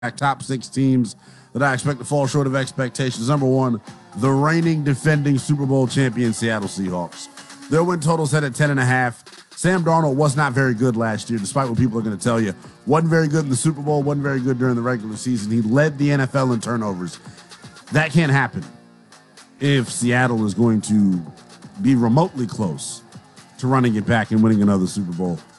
top 6 teams that I expect to fall short of expectations. Number 1, the reigning defending Super Bowl champion Seattle Seahawks. Their win total set at 10.5. Sam Darnold was not very good last year, despite what people are going to tell you. Wasn't very good in the Super Bowl, wasn't very good during the regular season. He led the NFL in turnovers. That can't happen if Seattle is going to be remotely close to running it back and winning another Super Bowl.